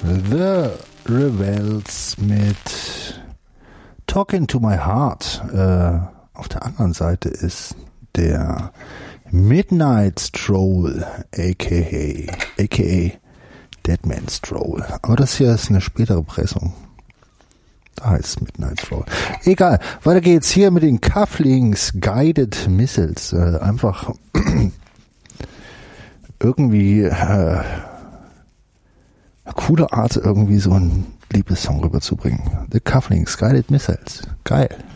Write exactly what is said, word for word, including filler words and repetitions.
The Rebels mit Talking to My Heart. Äh, auf der anderen Seite ist der Midnight Stroll, aka, aka Deadman Stroll. Aber das hier ist eine spätere Pressung. Da heißt Midnight Stroll. Egal, weiter geht's hier mit den Cufflinks Guided Missiles. Äh, einfach irgendwie äh, eine coole Art, irgendwie so einen Liebessong rüberzubringen. The Cufflinks Guided Missiles. Geil.